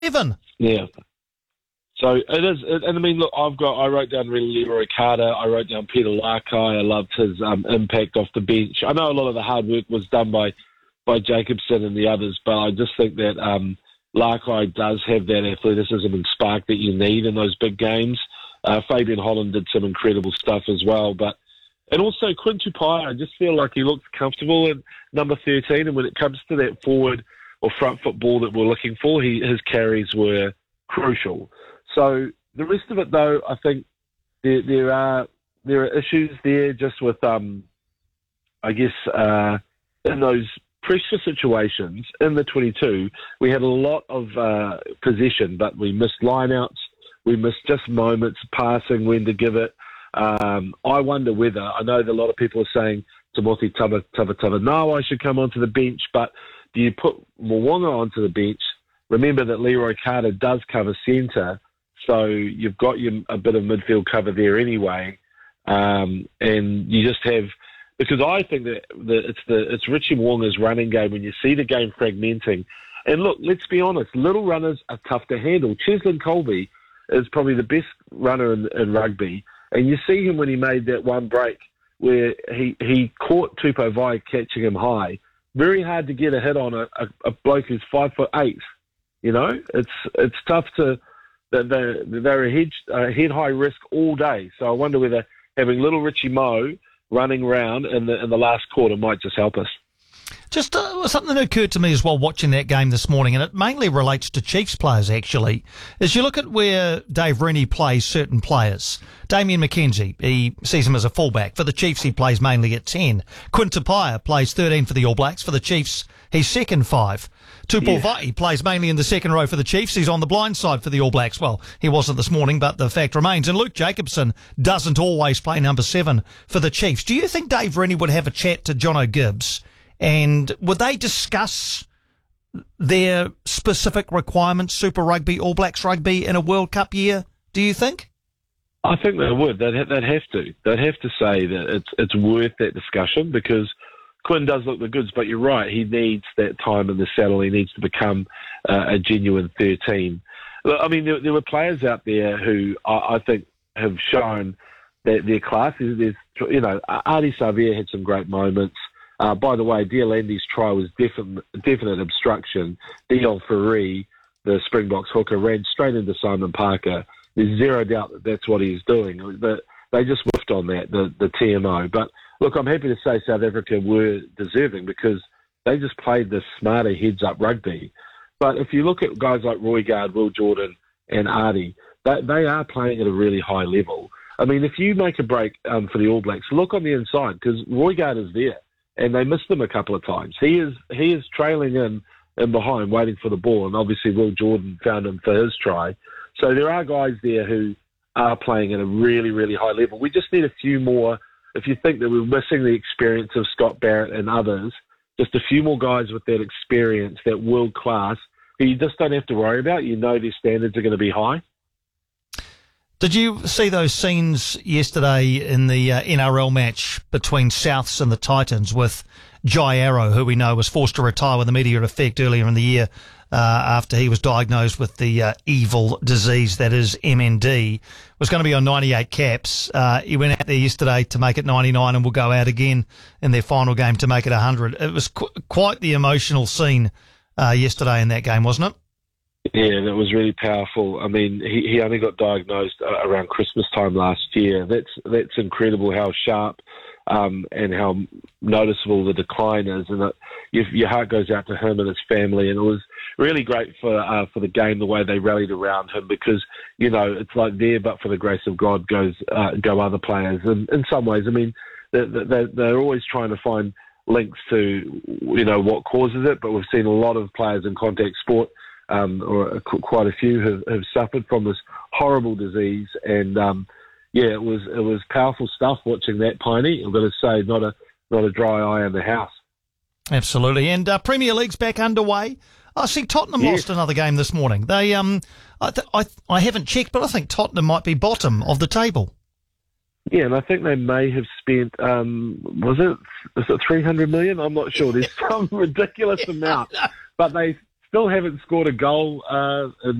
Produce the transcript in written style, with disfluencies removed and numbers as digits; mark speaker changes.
Speaker 1: 7.
Speaker 2: Yeah. So it is, and I mean, look, I wrote down really Leroy Carter, I wrote down Peter Larkai, I loved his impact off the bench. I know a lot of the hard work was done by Jacobson and the others, but I just think that Larkai does have that athleticism and spark that you need in those big games. Fabian Holland did some incredible stuff as well, and also Quinn Tupai, I just feel like he looks comfortable at number 13, and when it comes to that forward or front foot ball that we're looking for, his carries were crucial. So the rest of it, though, I think there are issues there just with, I guess, in those pressure situations in the 22, we had a lot of possession, but we missed lineouts, we missed just moments, passing, when to give it. I wonder whether, I know that a lot of people are saying Timothy Tavatavanau should come onto the bench, but do you put Mo'unga onto the bench? Remember that Leroy Carter does cover centre, so you've got a bit of midfield cover there anyway, and you just have, because I think that it's Richie Mo'unga's running game when you see the game fragmenting. And look, let's be honest, little runners are tough to handle. Cheslin Colby is probably the best runner in rugby, and you see him when he made that one break where he caught Tupou Vai catching him high. Very hard to get a hit on a bloke who's 5'8". You know, it's tough to. They're a head high risk all day. So I wonder whether having little Richie Moe running around in the last quarter might just help us.
Speaker 1: Just something that occurred to me as well watching that game this morning, and it mainly relates to Chiefs players actually, is you look at where Dave Rennie plays certain players. Damien McKenzie, he sees him as a fullback. For the Chiefs, he plays mainly at 10. Quinn Tupaia plays 13 for the All Blacks. For the Chiefs, he's second 5. Tupou Vai plays mainly in the second row for the Chiefs. He's on the blind side for the All Blacks. Well, he wasn't this morning, but the fact remains. And Luke Jacobson doesn't always play number 7 for the Chiefs. Do you think Dave Rennie would have a chat to Jono Gibbs? And would they discuss their specific requirements, Super Rugby, All Blacks rugby in a World Cup year, do you think?
Speaker 2: I think they would. They'd have to. They'd have to say that it's worth that discussion, because Quinn does look the goods, but you're right. He needs that time in the saddle. He needs to become a genuine 13. I mean, there were players out there who I think have shown that their class. There's, Ardie Savea had some great moments. By the way, Diolandi's try was definite obstruction. Dion Ferree, the Springboks hooker, ran straight into Simon Parker. There's zero doubt that that's what he's doing. But they just whiffed on that, the TMO. But look, I'm happy to say South Africa were deserving, because they just played this smarter heads-up rugby. But if you look at guys like Roy Gard, Will Jordan, and Ardie, they are playing at a really high level. I mean, if you make a break for the All Blacks, look on the inside, because Roy Gard is there. And they missed him a couple of times. He is trailing in behind, waiting for the ball, and obviously Will Jordan found him for his try. So there are guys there who are playing at a really, really high level. We just need a few more. If you think that we're missing the experience of Scott Barrett and others, just a few more guys with that experience, that world class, who you just don't have to worry about. You know their standards are going to be high.
Speaker 1: Did you see those scenes yesterday in the NRL match between Souths and the Titans with Jai Arrow, who we know was forced to retire with immediate effect earlier in the year after he was diagnosed with the evil disease that is MND, was going to be on 98 caps. He went out there yesterday to make it 99 and will go out again in their final game to make it 100. It was quite the emotional scene yesterday in that game, wasn't it?
Speaker 2: Yeah, that was really powerful. I mean, he only got diagnosed around Christmas time last year. That's incredible how sharp and how noticeable the decline is, and your heart goes out to him and his family. And it was really great for the game, the way they rallied around him, because it's like there, but for the grace of God go other players. And in some ways, I mean, they're always trying to find links to what causes it, but we've seen a lot of players in contact sport. Or quite a few have suffered from this horrible disease, and it was powerful stuff watching that, Piney. I've got to say, not a dry eye in the house.
Speaker 1: Absolutely, and Premier League's back underway. I see Tottenham lost another game this morning. They I haven't checked, but I think Tottenham might be bottom of the table.
Speaker 2: Yeah, and I think they may have spent is it 300 million? I'm not sure. There's some ridiculous amount, but they still haven't scored a goal in